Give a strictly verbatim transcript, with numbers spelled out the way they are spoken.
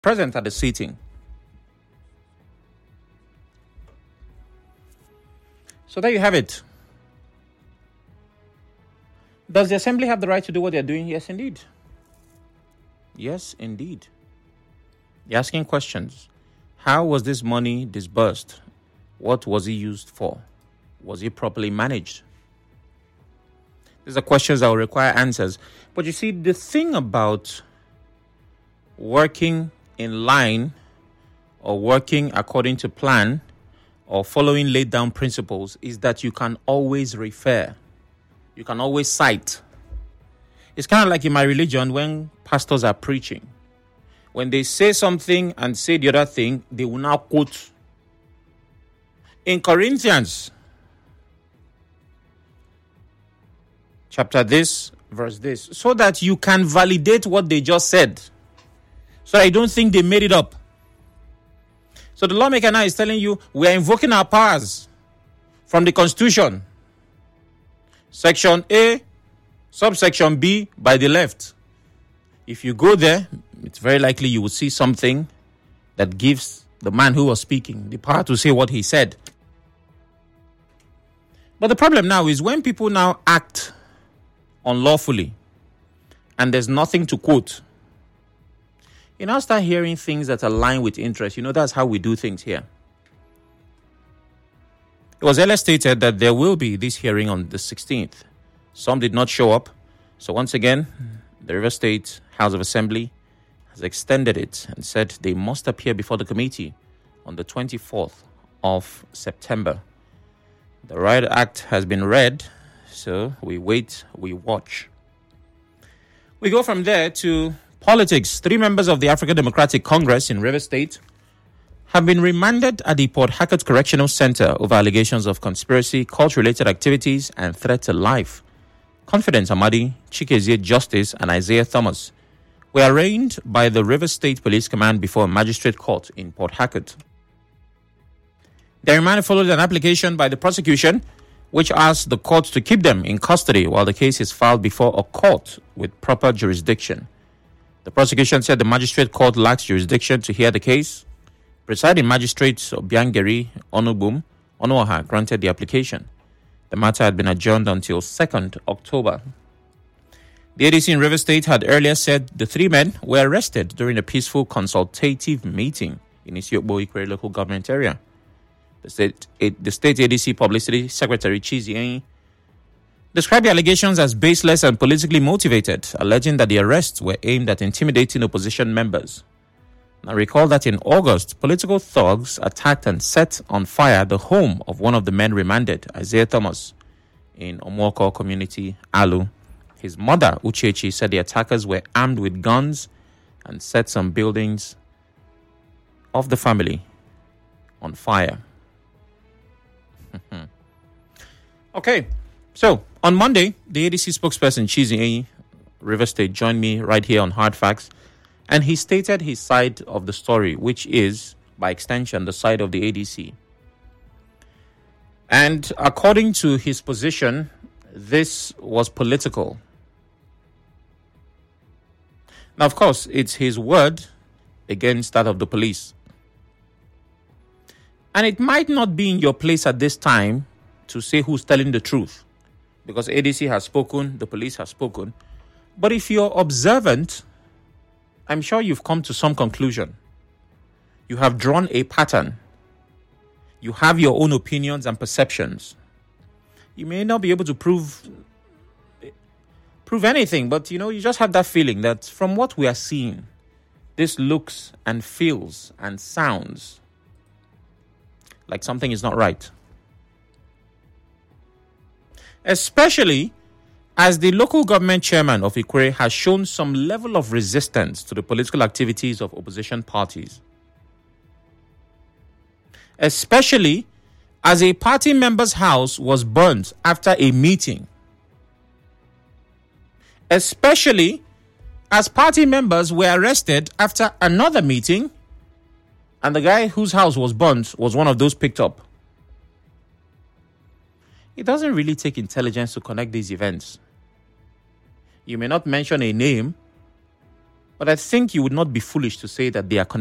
present at the sitting. So there you have it. Does the assembly have the right to do what they're doing? Yes, indeed. Yes, indeed. They're asking questions. How was this money disbursed? What was it used for? Was it properly managed? These are questions that will require answers. But you see, the thing about working in line or working according to plan or following laid down principles is that you can always refer. You can always cite. It's kind of like in my religion when pastors are preaching. When they say something and say the other thing, they will now quote. In Corinthians, chapter this, verse this, so that you can validate what they just said. So I don't think they made it up. So the lawmaker now is telling you, we are invoking our powers from the Constitution. Section A, subsection B by the left. If you go there, it's very likely you will see something that gives the man who was speaking the power to say what he said. But the problem now is when people now act unlawfully and there's nothing to quote, you now start hearing things that align with interest. You know, that's how we do things here. It was earlier stated that there will be this hearing on the sixteenth. Some did not show up. So once again, the Rivers State House of Assembly has extended it and said they must appear before the committee on the twenty-fourth of September. The Riot Act has been read, so we wait, we watch. We go from there to politics. Three members of the African Democratic Congress in Rivers State have been remanded at the Port Harcourt Correctional Center over allegations of conspiracy, cult-related activities, and threat to life. Confidence Amadi, Chikezie Justice, and Isaiah Thomas were arraigned by the Rivers State Police Command before a magistrate court in Port Harcourt. Their remand followed an application by the prosecution, which asked the court to keep them in custody while the case is filed before a court with proper jurisdiction. The prosecution said the magistrate court lacks jurisdiction to hear the case. Presiding Magistrate Obiangeri Onubum Onoha granted the application. The matter had been adjourned until second of October. The A D C in Rivers State had earlier said the three men were arrested during a peaceful consultative meeting in Isiokbo Ikwerre local government area. The state, the state A D C Publicity Secretary Chizie Enyi described the allegations as baseless and politically motivated, alleging that the arrests were aimed at intimidating opposition members. Now recall that in August, political thugs attacked and set on fire the home of one of the men remanded, Isaiah Thomas, in Omwoko community, Alu. His mother, Uchechi, said the attackers were armed with guns and set some buildings of the family on fire. Okay, so on Monday, the A D C spokesperson Chizie Enyi, Rivers State, joined me right here on Hard Facts. And he stated his side of the story, which is, by extension, the side of the A D C. And according to his position, this was political. Now, of course, it's his word against that of the police. And it might not be in your place at this time to say who's telling the truth, because A D C has spoken, the police has spoken. But if you're observant, I'm sure you've come to some conclusion. You have drawn a pattern. You have your own opinions and perceptions. You may not be able to prove prove anything, but you know, you just have that feeling that from what we are seeing, this looks and feels and sounds like something is not right. Especially as the local government chairman of Ikwerre has shown some level of resistance to the political activities of opposition parties. Especially as a party member's house was burnt after a meeting. Especially as party members were arrested after another meeting, and the guy whose house was burnt was one of those picked up. It doesn't really take intelligence to connect these events. You may not mention a name, But I think you would not be foolish to say that they are